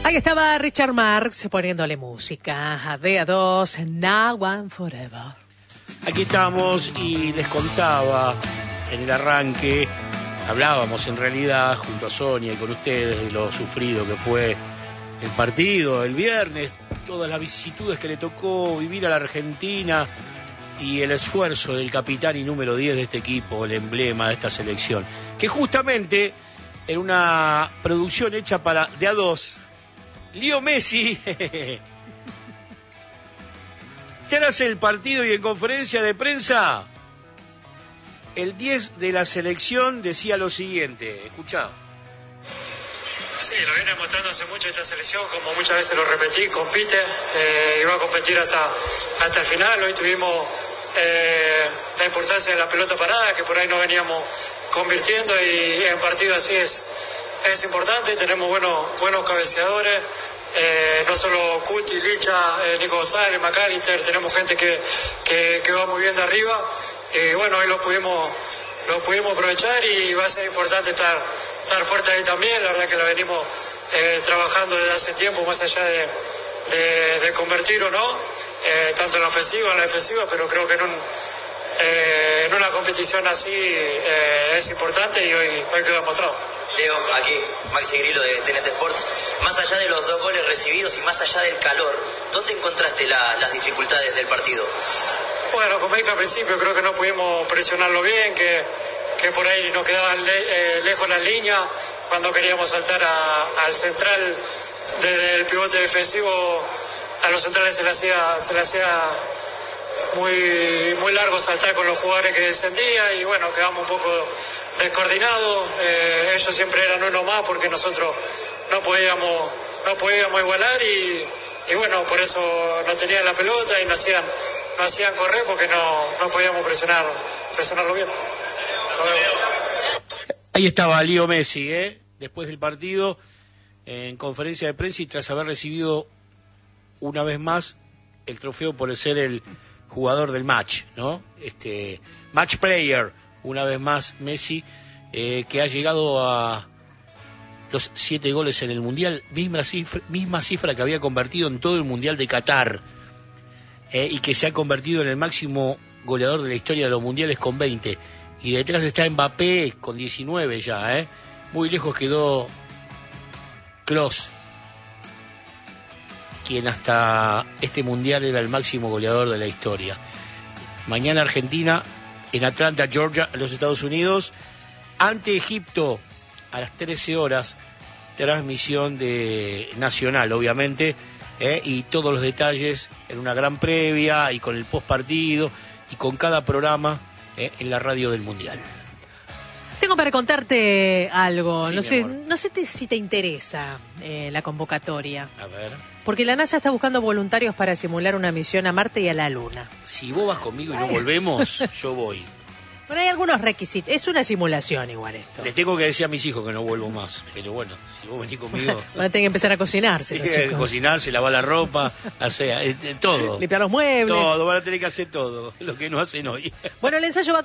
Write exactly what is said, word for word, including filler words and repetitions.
Ahí estaba Richard Marx poniéndole música a D A dos, Now and Forever. Aquí estamos y les contaba en el arranque, hablábamos en realidad junto a Sonia y con ustedes de lo sufrido que fue el partido el viernes, todas las vicisitudes que le tocó vivir a la Argentina y el esfuerzo del capitán y número diez de este equipo, el emblema de esta selección, que justamente en una producción hecha para D A dos, Leo Messi, tras el partido y en conferencia de prensa, el diez de la selección decía lo siguiente, escuchá. Sí, lo viene mostrando hace mucho esta selección, como muchas veces lo repetí, compite, eh, y va a competir hasta, hasta el final. Hoy tuvimos eh, la importancia de la pelota parada, que por ahí no veníamos convirtiendo, y en partido así es, es importante. Tenemos buenos, buenos cabeceadores, eh, no solo Cuti, Licha, eh, Nico González, McAllister, tenemos gente que, que, que va muy bien de arriba, y bueno, hoy lo pudimos, lo pudimos aprovechar y va a ser importante estar... estar fuerte ahí también. La verdad que la venimos eh, trabajando desde hace tiempo, más allá de, de, de convertir o no, eh, tanto en la ofensiva, en la defensiva, pero creo que en, un, eh, en una competición así eh, es importante y hoy, hoy quedó demostrado. Leo, aquí, Maxi Grillo de T N T Sports. Más allá de los dos goles recibidos y más allá del calor, ¿dónde encontraste la, las dificultades del partido? Bueno, como dije al principio, creo que no pudimos presionarlo bien, que que por ahí nos quedaban le, eh, lejos las líneas, cuando queríamos saltar a, al central desde el pivote defensivo, a los centrales se le hacía, se le hacía muy, muy largo saltar con los jugadores que descendían, y bueno, quedamos un poco descoordinados. Eh, ellos siempre eran uno más porque nosotros no podíamos, no podíamos igualar, y, y bueno, por eso no tenían la pelota y no hacían, no hacían correr porque no, no podíamos presionar, presionarlo bien. Ahí estaba Leo Messi, ¿eh? Después del partido, en conferencia de prensa y tras haber recibido una vez más el trofeo por ser el jugador del match, ¿no? Este match player, una vez más Messi, eh, que ha llegado a los siete goles en el Mundial, misma cifra, misma cifra que había convertido en todo el Mundial de Qatar, eh, y que se ha convertido en el máximo goleador de la historia de los Mundiales con veinte. Y detrás está Mbappé con diecinueve ya, ¿eh? Muy lejos quedó Klose, quien hasta este mundial era el máximo goleador de la historia. Mañana Argentina en Atlanta, Georgia, en los Estados Unidos, ante Egipto a las trece horas, transmisión de nacional, obviamente, ¿eh? Y todos los detalles en una gran previa y con el post partido y con cada programa Eh, en la radio del Mundial. Tengo para contarte algo. Sí, no sé, amor. no sé te, si te interesa eh, la convocatoria. A ver. Porque la NASA está buscando voluntarios para simular una misión a Marte y a la Luna. Si vos vas conmigo y no volvemos, yo voy. Pero hay algunos requisitos. Es una simulación igual esto. Le tengo que decir a mis hijos que no vuelvo más. Pero bueno, si vos venís conmigo... Van a tener que empezar a cocinarse los chicos. Cocinarse, lavar la ropa, o sea, eh, eh, todo. Limpiar los muebles. Todo, van a tener que hacer todo, lo que no hacen hoy. Bueno, el ensayo va